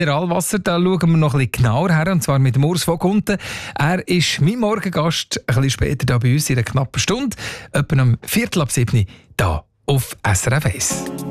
Mineralwasser, da schauen wir noch ein bisschen genauer her, und zwar mit dem Urs Vogunten. Er ist mein Morgengast, ein bisschen später da bei uns in einer knappen Stunde, etwa um 6:45 hier auf SRF 1.